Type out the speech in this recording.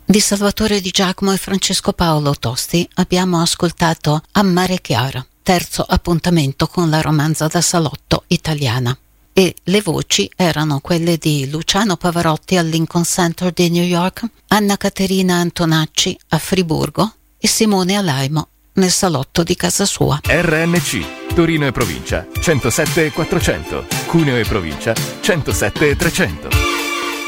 Di Salvatore Di Giacomo e Francesco Paolo Tosti abbiamo ascoltato A Mare Chiara, terzo appuntamento con la romanza da salotto italiana. E le voci erano quelle di Luciano Pavarotti al Lincoln Center di New York, Anna Caterina Antonacci a Friburgo e Simone Alaimo nel salotto di casa sua. RNC, Torino e provincia, 107 e 400, Cuneo e provincia, 107 e 300.